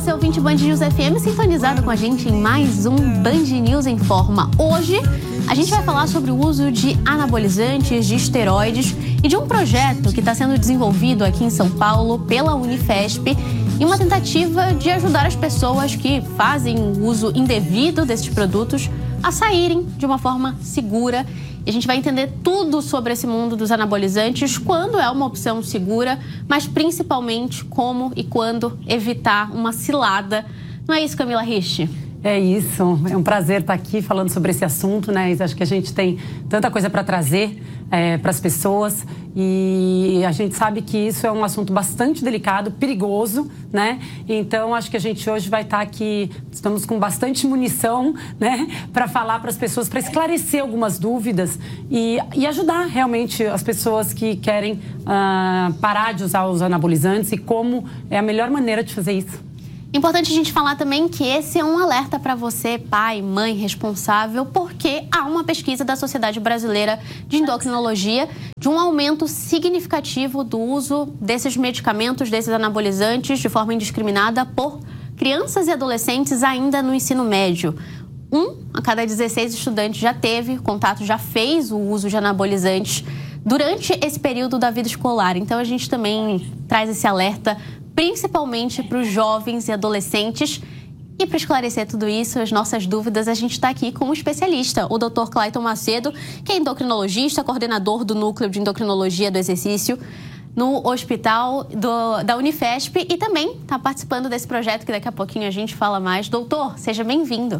você, ouvinte Band News FM, sintonizado com a gente em mais um Band News em Forma. Hoje, a gente vai falar sobre o uso de anabolizantes, de esteroides e de um projeto que está sendo desenvolvido aqui em São Paulo pela Unifesp em uma tentativa de ajudar as pessoas que fazem o uso indevido desses produtos a saírem de uma forma segura. E a gente vai entender tudo sobre esse mundo dos anabolizantes, quando é uma opção segura, mas principalmente como e quando evitar uma cilada. Não é isso, Camila Rich? É isso, é um prazer estar aqui falando sobre esse assunto, né? Acho que a gente tem tanta coisa para trazer para as pessoas e a gente sabe que isso é um assunto bastante delicado, perigoso, né? Então, acho que a gente hoje vai estar aqui, estamos com bastante munição, né? Para falar para as pessoas, para esclarecer algumas dúvidas e ajudar realmente as pessoas que querem parar de usar os anabolizantes e como é a melhor maneira de fazer isso. Importante a gente falar também que esse é um alerta para você, pai, mãe, responsável, porque há uma pesquisa da Sociedade Brasileira de Endocrinologia de um aumento significativo do uso desses medicamentos, desses anabolizantes, de forma indiscriminada por crianças e adolescentes ainda no ensino médio. 1 a cada 16 estudantes já teve contato, já fez o uso de anabolizantes durante esse período da vida escolar. Então, a gente também traz esse alerta principalmente para os jovens e adolescentes. E para esclarecer tudo isso, as nossas dúvidas, a gente está aqui com um especialista, o Dr. Clayton Macedo, que é endocrinologista, coordenador do Núcleo de Endocrinologia do Exercício no hospital da Unifesp e também está participando desse projeto que daqui a pouquinho a gente fala mais. Doutor, seja bem-vindo.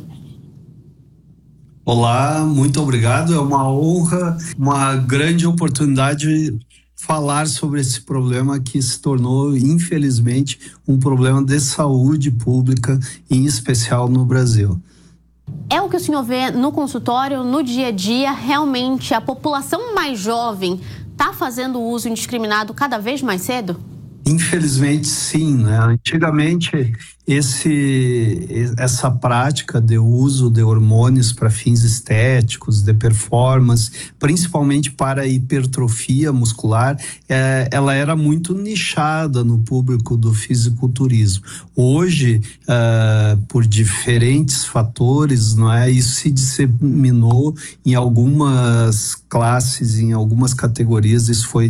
Olá, muito obrigado. É uma honra, uma grande oportunidade falar sobre esse problema que se tornou, infelizmente, um problema de saúde pública, em especial no Brasil. É o que o senhor vê no consultório, no dia a dia? Realmente a população mais jovem está fazendo o uso indiscriminado cada vez mais cedo? Infelizmente, sim, né? Antigamente, essa prática de uso de hormônios para fins estéticos, de performance, principalmente para a hipertrofia muscular, ela era muito nichada no público do fisiculturismo. Hoje, por diferentes fatores, não é? Isso se disseminou em algumas classes, em algumas categorias, isso foi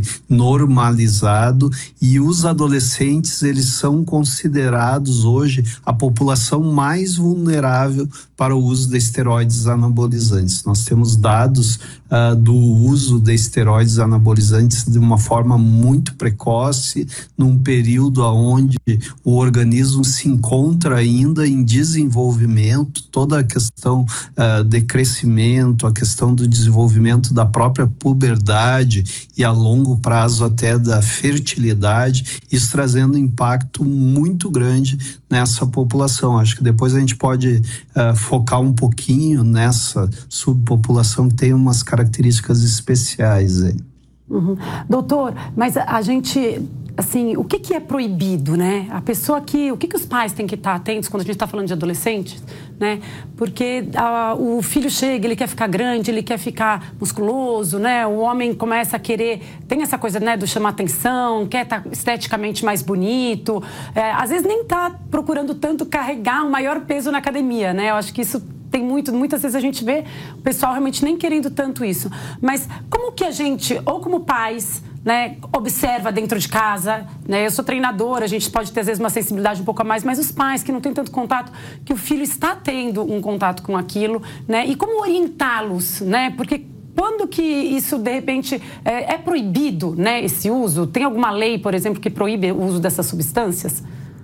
normalizado e os adolescentes, eles são considerados hoje a população mais vulnerável para o uso de esteroides anabolizantes. Nós temos dados do uso de esteroides anabolizantes de uma forma muito precoce, num período onde o organismo se encontra ainda em desenvolvimento, toda a questão de crescimento, a questão do desenvolvimento da própria puberdade e a longo prazo até da fertilidade, isso trazendo um impacto muito grande nessa população. Acho que depois a gente pode focar um pouquinho nessa subpopulação que tem umas características especiais aí. Uhum. Doutor, mas a gente, assim, o que é proibido, né? A pessoa o que os pais têm que estar atentos quando a gente está falando de adolescentes, né? Porque o filho chega, ele quer ficar grande, ele quer ficar musculoso, né? O homem começa a querer, tem essa coisa, né, do chamar atenção, quer estar esteticamente mais bonito, às vezes nem está procurando tanto carregar um maior peso na academia, né? Eu acho que isso tem muitas vezes a gente vê o pessoal realmente nem querendo tanto isso. Mas como que a gente, ou como pais, né, observa dentro de casa, né? Eu sou treinadora, a gente pode ter às vezes uma sensibilidade um pouco a mais, mas os pais que não têm tanto contato, que o filho está tendo um contato com aquilo, né? E como orientá-los, né? Porque quando que isso, de repente, é proibido, né, esse uso? Tem alguma lei, por exemplo, que proíbe o uso dessas substâncias?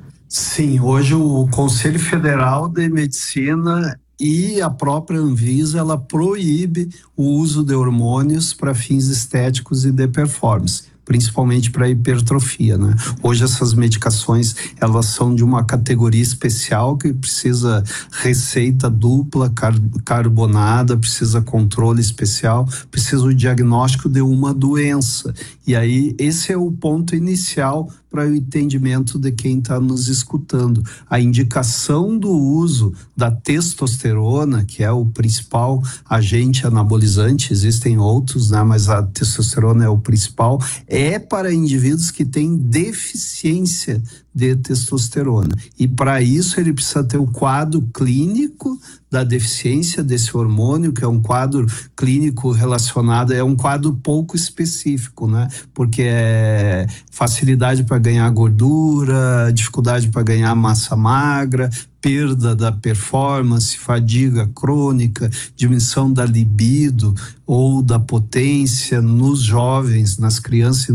Sim, hoje o Conselho Federal de Medicina e a própria Anvisa, ela proíbe o uso de hormônios para fins estéticos e de performance, principalmente para hipertrofia, né? Hoje essas medicações, elas são de uma categoria especial que precisa receita dupla, carbonada, precisa controle especial, precisa o diagnóstico de uma doença. E aí esse é o ponto inicial para o entendimento de quem está nos escutando. A indicação do uso da testosterona, que é o principal agente anabolizante, existem outros, né, mas a testosterona é o principal, é para indivíduos que têm deficiência de testosterona. E para isso ele precisa ter o quadro clínico da deficiência desse hormônio, que é um quadro clínico relacionado, é um quadro pouco específico, né? Porque é facilidade para ganhar gordura, dificuldade para ganhar massa magra, perda da performance, fadiga crônica, diminuição da libido ou da potência nos jovens, nas crianças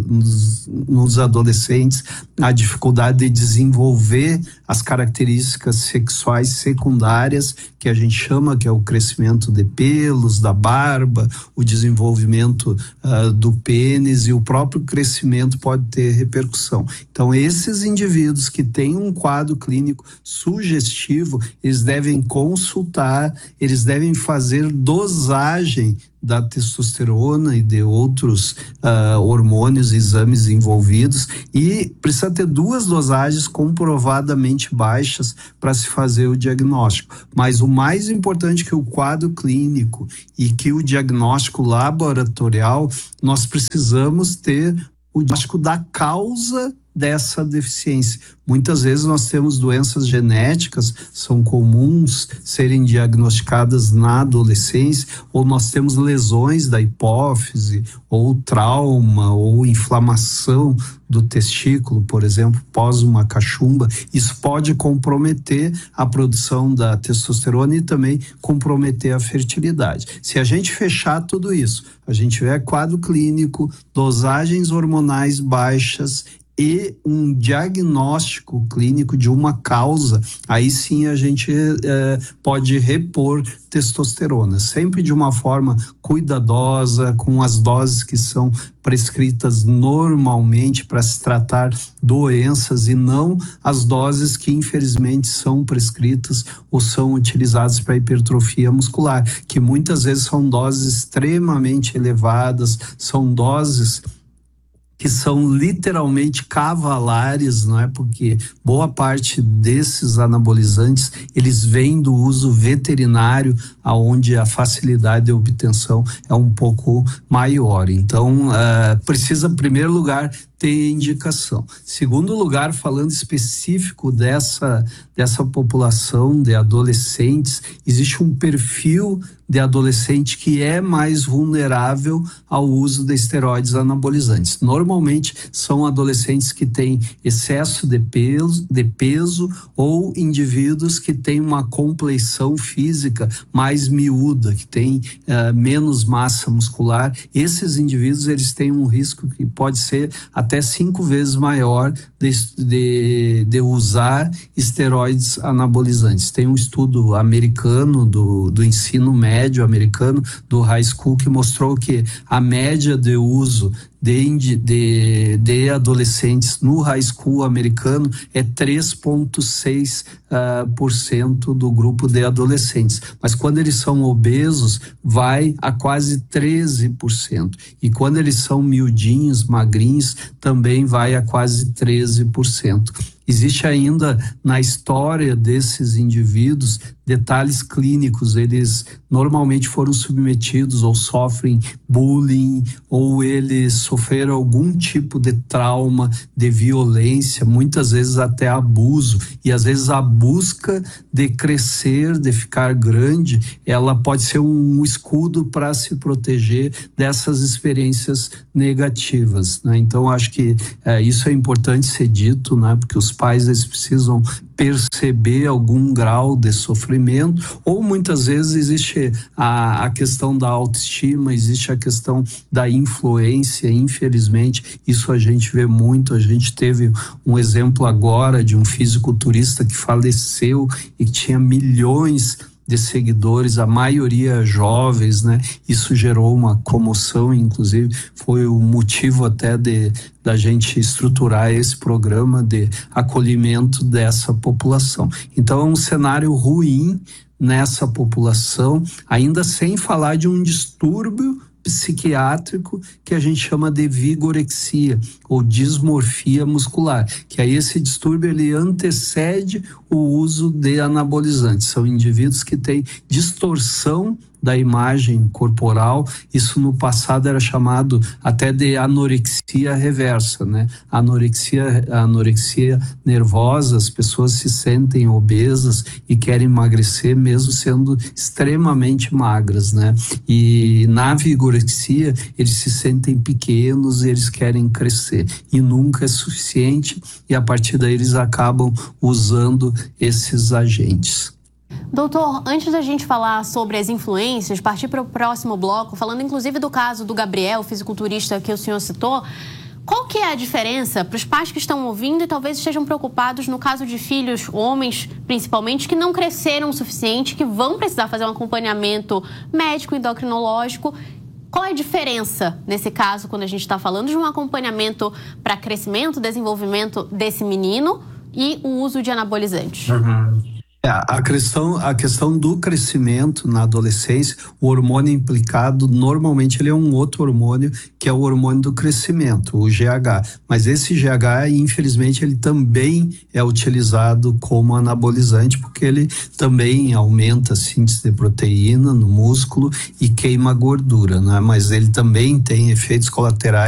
e nos adolescentes, a dificuldade de desenvolver as características sexuais secundárias, que a gente chama, que é o crescimento de pelos, da barba, o desenvolvimento do pênis, e o próprio crescimento pode ter repercussão. Então, esses indivíduos que têm um quadro clínico sugestivo, eles devem consultar, eles devem fazer dosagem da testosterona e de outros hormônios, exames envolvidos, e precisa ter 2 dosagens comprovadamente baixas para se fazer o diagnóstico. Mas o mais importante que o quadro clínico e que o diagnóstico laboratorial, nós precisamos ter o diagnóstico da causa dessa deficiência. Muitas vezes nós temos doenças genéticas, são comuns serem diagnosticadas na adolescência, ou nós temos lesões da hipófise, ou trauma, ou inflamação do testículo, por exemplo, pós uma cachumba. Isso pode comprometer a produção da testosterona e também comprometer a fertilidade. Se a gente fechar tudo isso, a gente tiver quadro clínico, dosagens hormonais baixas e um diagnóstico clínico de uma causa, aí sim a gente pode repor testosterona, sempre de uma forma cuidadosa, com as doses que são prescritas normalmente para se tratar doenças, e não as doses que infelizmente são prescritas ou são utilizadas para hipertrofia muscular, que muitas vezes são doses extremamente elevadas, são doses que são literalmente cavalares, não é? Porque boa parte desses anabolizantes, eles vêm do uso veterinário, aonde a facilidade de obtenção é um pouco maior. Então, precisa, em primeiro lugar, ter indicação. Segundo lugar, falando específico dessa população de adolescentes, existe um perfil de adolescente que é mais vulnerável ao uso de esteroides anabolizantes. Normalmente são adolescentes que têm excesso de peso ou indivíduos que têm uma compleição física mais miúda, que têm menos massa muscular. Esses indivíduos, eles têm um risco que pode ser até 5 vezes maior de usar esteroides anabolizantes. Tem um estudo americano do ensino médio americano, do high school, que mostrou que a média de uso de adolescentes no high school americano é 3,6% do grupo de adolescentes. Mas quando eles são obesos, vai a quase 13%. E quando eles são miudinhos, magrinhos, também vai a quase 13%. Existe ainda na história desses indivíduos detalhes clínicos. Eles normalmente foram submetidos ou sofrem bullying, ou eles sofreram algum tipo de trauma, de violência, muitas vezes até abuso. E às vezes a busca de crescer, de ficar grande, ela pode ser um escudo para se proteger dessas experiências negativas, né? Então acho que isso é importante ser dito, né? Porque os pais, eles precisam perceber algum grau de sofrimento, ou muitas vezes existe a questão da autoestima, existe a questão da influência. Infelizmente, isso a gente vê muito. A gente teve um exemplo agora de um fisiculturista que faleceu e que tinha milhões de seguidores, a maioria jovens, né? Isso gerou uma comoção, inclusive foi o motivo até da gente estruturar esse programa de acolhimento dessa população. Então é um cenário ruim nessa população, ainda sem falar de um distúrbio psiquiátrico que a gente chama de vigorexia ou dismorfia muscular, que aí esse distúrbio ele antecede o uso de anabolizantes. São indivíduos que têm distorção da imagem corporal. Isso no passado era chamado até de anorexia reversa, né? Anorexia nervosa, as pessoas se sentem obesas e querem emagrecer mesmo sendo extremamente magras, né? E na vigorexia eles se sentem pequenos e eles querem crescer e nunca é suficiente, e a partir daí eles acabam usando esses agentes. Doutor, antes da gente falar sobre as influências, partir para o próximo bloco, falando inclusive do caso do Gabriel, fisiculturista que o senhor citou, qual que é a diferença para os pais que estão ouvindo e talvez estejam preocupados no caso de filhos, homens principalmente, que não cresceram o suficiente, que vão precisar fazer um acompanhamento médico, endocrinológico? Qual é a diferença nesse caso quando a gente está falando de um acompanhamento para crescimento, desenvolvimento desse menino e o uso de anabolizantes? A questão do crescimento na adolescência, o hormônio implicado, normalmente ele é um outro hormônio, que é o hormônio do crescimento, o GH. Mas esse GH, infelizmente, ele também é utilizado como anabolizante, porque ele também aumenta a síntese de proteína no músculo e queima gordura, né? Mas ele também tem efeitos colaterais